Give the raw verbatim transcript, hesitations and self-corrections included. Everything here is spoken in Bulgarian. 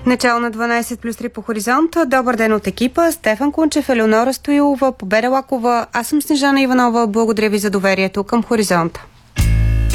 Начало на дванайсет плюс три по Хоризонта. Добър ден от екипа. Стефан Кунчев, Елеонора Стоилова, Победа Лакова. Аз съм Снежана Иванова. Благодаря ви за доверието към Хоризонта.